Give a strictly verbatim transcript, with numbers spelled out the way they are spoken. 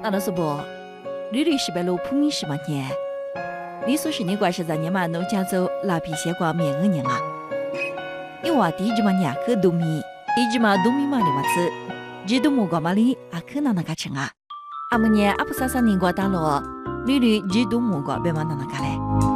那那是不？屡屡失败路普米十万年。你说是你怪是在你嘛农家走拉皮些瓜面额年啊？你话第一嘛年可多米，第一嘛多米嘛的嘛子，只多木瓜嘛里啊可那那个成啊？阿么年阿不啥啥年瓜打咯，屡屡只多木瓜别嘛那那个嘞。